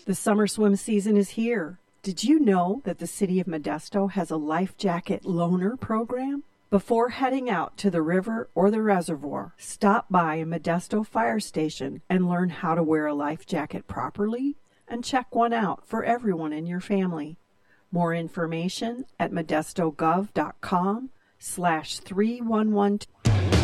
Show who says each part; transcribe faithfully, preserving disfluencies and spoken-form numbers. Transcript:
Speaker 1: The summer swim season is here. Did you know that the City of Modesto has a life jacket loaner program? Before heading out to the river or the reservoir, stop by a Modesto fire station and learn how to wear a life jacket properly and check one out for everyone in your family. More information at modestogov.com slash 311.